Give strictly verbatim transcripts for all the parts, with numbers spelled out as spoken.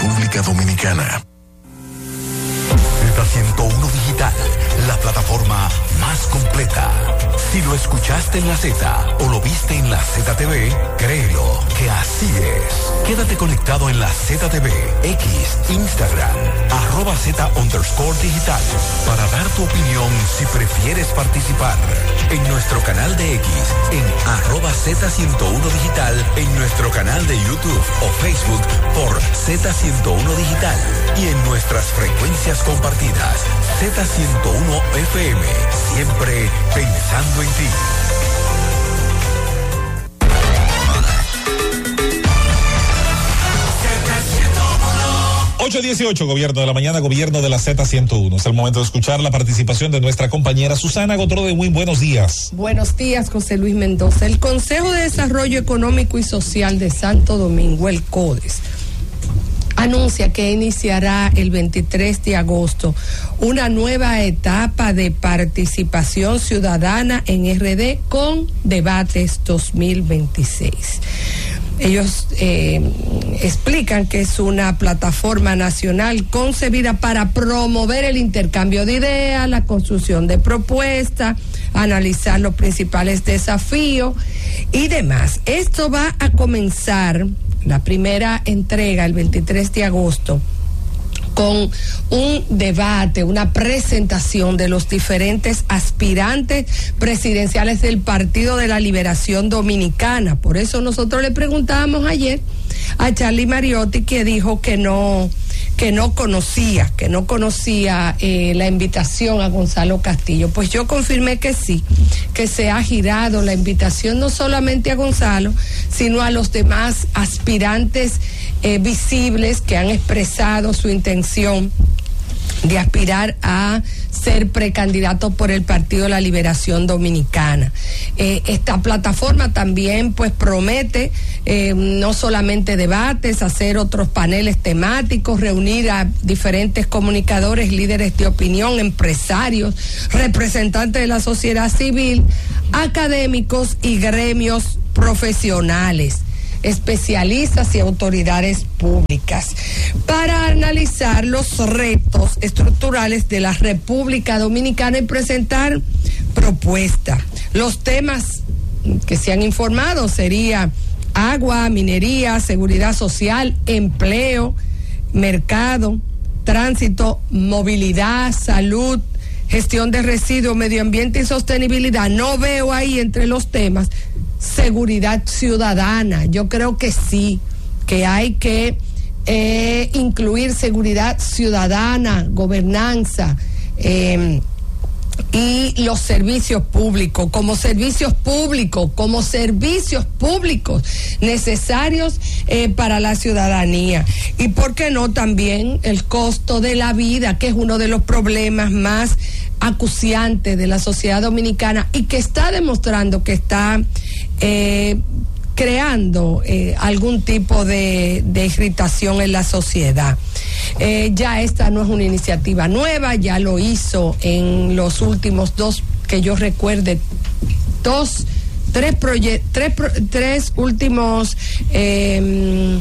República Dominicana. Z ciento uno Digital, la plataforma más completa. Si lo escuchaste en la Z o lo viste en la Z T V, créelo que así es. Quédate conectado en la Z T V, X, Instagram, arroba Z underscore digital, para dar tu opinión si prefieres participar. En nuestro canal de X, en arroba Z ciento uno Digital, en nuestro canal de YouTube o Facebook por Z ciento uno Digital y en nuestras frecuencias compartidas, Z ciento uno F M, siempre pensando en ti. ocho dieciocho, Gobierno de la Mañana, Gobierno de la Z ciento uno. Es el momento de escuchar la participación de nuestra compañera Susana Gotro de Win. Buenos días. Buenos días, José Luis Mendoza. El Consejo de Desarrollo Económico y Social de Santo Domingo, el CODES, anuncia que iniciará el veintitrés de agosto una nueva etapa de participación ciudadana en R D con Debates dos mil veintiséis. Ellos eh, explican que es una plataforma nacional concebida para promover el intercambio de ideas, la construcción de propuestas, analizar los principales desafíos y demás. Esto va a comenzar, la primera entrega, el veintitrés de agosto, con un debate, una presentación de los diferentes aspirantes presidenciales del Partido de la Liberación Dominicana. Por eso nosotros le preguntábamos ayer a Charlie Mariotti, que dijo que no que no conocía, que no conocía eh, la invitación a Gonzalo Castillo. Pues yo confirmé que sí, que se ha girado la invitación no solamente a Gonzalo, sino a los demás aspirantes eh, visibles que han expresado su intención de aspirar a ser precandidato por el Partido de la Liberación Dominicana. Eh, esta plataforma también pues promete eh, no solamente debates, hacer otros paneles temáticos, reunir a diferentes comunicadores, líderes de opinión, empresarios, representantes de la sociedad civil, académicos y gremios profesionales, especialistas y autoridades públicas, para analizar los retos estructurales de la República Dominicana y presentar propuestas. Los temas que se han informado sería agua, minería, seguridad social, empleo, mercado, tránsito, movilidad, salud, gestión de residuos, medio ambiente y sostenibilidad. No veo ahí entre los temas seguridad ciudadana. Yo creo que sí, que hay que eh, incluir seguridad ciudadana, gobernanza eh, y los servicios públicos, como servicios públicos, como servicios públicos necesarios eh, para la ciudadanía. Y por qué no también el costo de la vida, que es uno de los problemas más acuciantes de la sociedad dominicana y que está demostrando que está eh, creando eh, algún tipo de, de irritación en la sociedad. Eh, ya esta no es una iniciativa nueva, ya lo hizo en los últimos dos, que yo recuerde, dos, tres proyectos, tres, pro, tres últimos eh,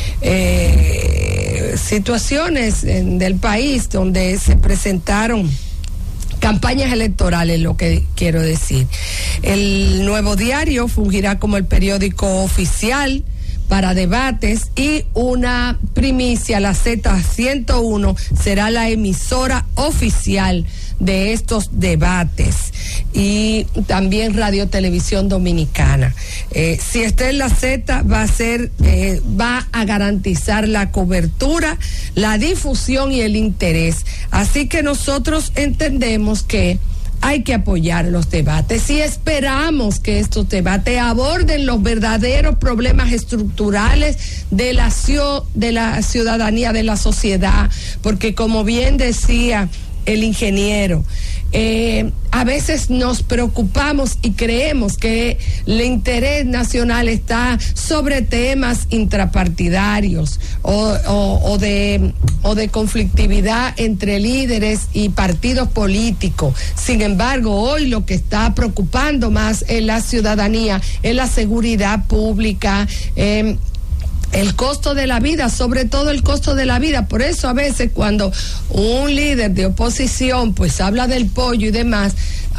eh, situaciones en, del país donde se presentaron campañas electorales, lo que quiero decir. El Nuevo Diario fungirá como el periódico oficial para debates y una primicia, la Z ciento uno será la emisora oficial de estos debates, y también Radio Televisión Dominicana. Eh, si está en la Z, va a ser, eh, va a garantizar la cobertura, la difusión y el interés. Así que nosotros entendemos que hay que apoyar los debates y esperamos que estos debates aborden los verdaderos problemas estructurales de la, de la ciudadanía, de la sociedad, porque como bien decía el ingeniero, eh, a veces nos preocupamos y creemos que el interés nacional está sobre temas intrapartidarios o, o, o, de, o de conflictividad entre líderes y partidos políticos. Sin embargo, hoy lo que está preocupando más en la ciudadanía es la seguridad pública, eh, el costo de la vida, sobre todo el costo de la vida. Por eso a veces cuando un líder de oposición pues habla del pollo y demás,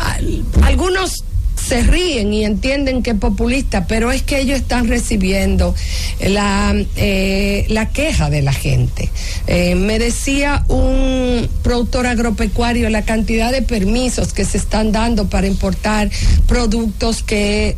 algunos se ríen y entienden que es populista, pero es que ellos están recibiendo la, eh, la queja de la gente. Eh, me decía un productor agropecuario la cantidad de permisos que se están dando para importar productos que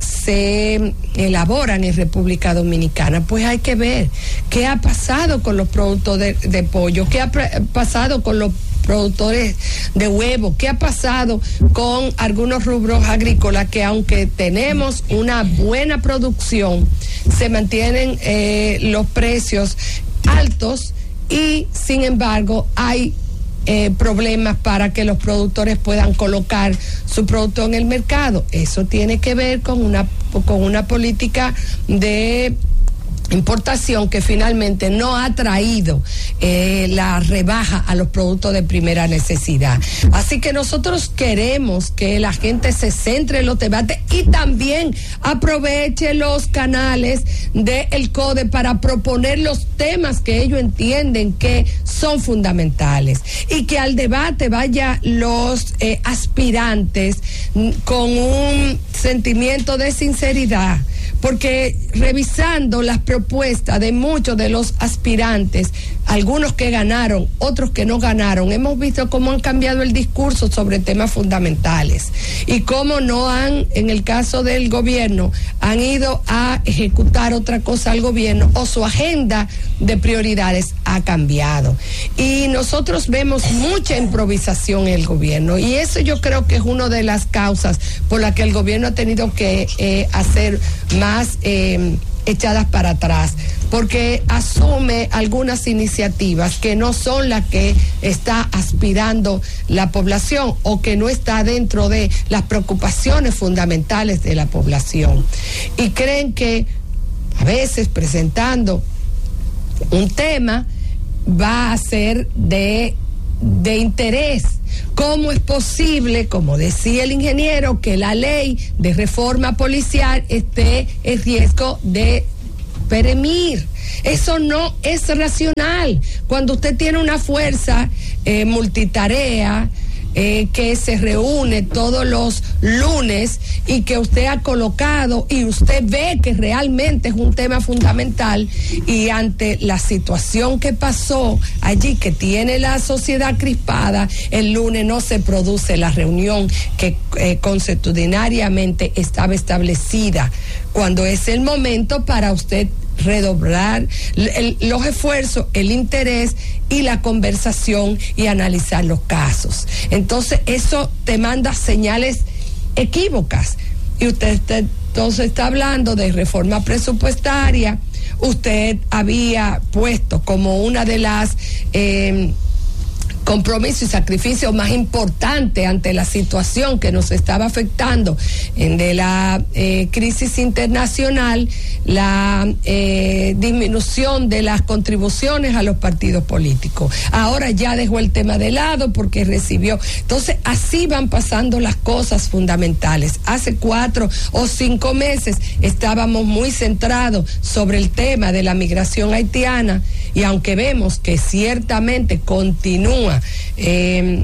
se elaboran en República Dominicana. Pues hay que ver qué ha pasado con los productos de, de pollo, qué ha pasado con los productores de huevo, qué ha pasado con algunos rubros agrícolas que aunque tenemos una buena producción, se mantienen eh, los precios altos y sin embargo hay eh, problemas para que los productores puedan colocar su producto en el mercado. Eso tiene que ver con una, con una política de importación que finalmente no ha traído eh, la rebaja a los productos de primera necesidad. Así que nosotros queremos que la gente se centre en los debates y también aproveche los canales del CODE para proponer los temas que ellos entienden que son fundamentales y que al debate vaya los eh, aspirantes con un sentimiento de sinceridad, porque revisando las propuestas de muchos de los aspirantes, algunos que ganaron, otros que no ganaron, hemos visto cómo han cambiado el discurso sobre temas fundamentales y cómo no han, en el caso del gobierno, han ido a ejecutar otra cosa al gobierno o su agenda de prioridades ha cambiado. Y nosotros vemos mucha improvisación en el gobierno y eso yo creo que es una de las causas por las que el gobierno ha tenido que eh, hacer más eh, echadas para atrás, porque asume algunas iniciativas que no son las que está aspirando la población o que no está dentro de las preocupaciones fundamentales de la población. Y creen que a veces presentando un tema va a ser de, de interés. ¿Cómo es posible, como decía el ingeniero, que la ley de reforma policial esté en riesgo de perimir? Eso no es racional. Cuando usted tiene una fuerza eh, multitarea, Eh, que se reúne todos los lunes y que usted ha colocado y usted ve que realmente es un tema fundamental, y ante la situación que pasó allí, que tiene la sociedad crispada, el lunes no se produce la reunión que eh, consuetudinariamente estaba establecida, cuando es el momento para usted redoblar el, los esfuerzos, el interés y la conversación y analizar los casos. Entonces eso te manda señales equívocas y usted te, entonces está hablando de reforma presupuestaria. Usted había puesto como una de las eh, compromiso y sacrificio más importante ante la situación que nos estaba afectando en de la eh, crisis internacional, la eh, disminución de las contribuciones a los partidos políticos. Ahora ya dejó el tema de lado porque recibió. Entonces así van pasando las cosas fundamentales. Hace cuatro o cinco meses estábamos muy centrados sobre el tema de la migración haitiana, y aunque vemos que ciertamente continúa eh,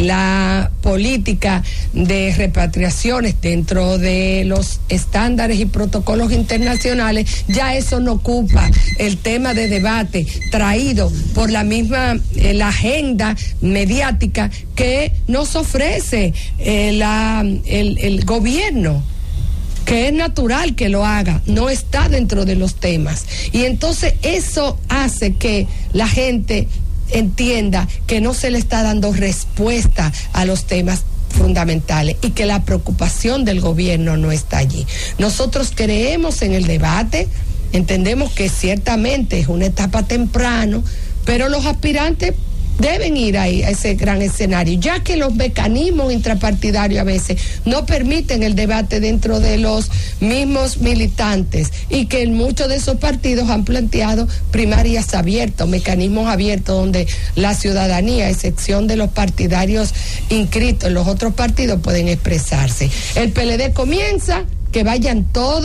la política de repatriaciones dentro de los estándares y protocolos internacionales, ya eso no ocupa el tema de debate traído por la misma eh, la agenda mediática que nos ofrece eh, la, el, el gobierno, que es natural que lo haga, no está dentro de los temas. Y entonces eso hace que la gente entienda que no se le está dando respuesta a los temas fundamentales y que la preocupación del gobierno no está allí. Nosotros creemos en el debate, entendemos que ciertamente es una etapa temprano, pero los aspirantes deben ir ahí a ese gran escenario, ya que los mecanismos intrapartidarios a veces no permiten el debate dentro de los mismos militantes, y que en muchos de esos partidos han planteado primarias abiertas, mecanismos abiertos donde la ciudadanía, a excepción de los partidarios inscritos en los otros partidos, pueden expresarse. El P L D comienza, que vayan todos,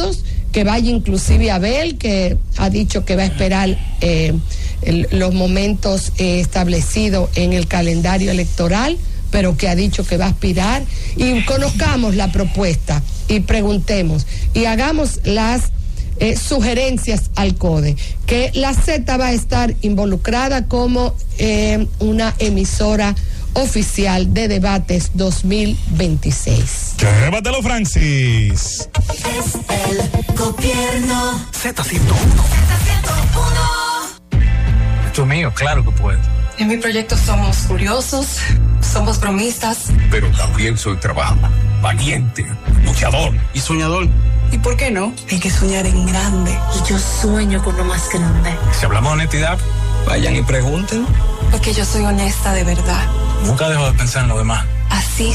que vaya inclusive Abel, que ha dicho que va a esperar eh, el, los momentos eh, establecidos en el calendario electoral, pero que ha dicho que va a aspirar, y conozcamos la propuesta y preguntemos y hagamos las eh, sugerencias al CODE, que la Z va a estar involucrada como eh, una emisora oficial de debates dos mil veintiséis. Llévatelo, Francis. Es el gobierno. Z ciento uno. Z ciento uno. Esto es mío, claro que puedo. En mi proyecto somos curiosos, somos bromistas. Pero también soy trabajador, valiente, luchador y soñador. ¿Y por qué no? Hay que soñar en grande. Y yo sueño con lo más grande. Si hablamos de honestidad, vayan y pregunten. Porque yo soy honesta de verdad. Nunca dejo de pensar en lo demás. Así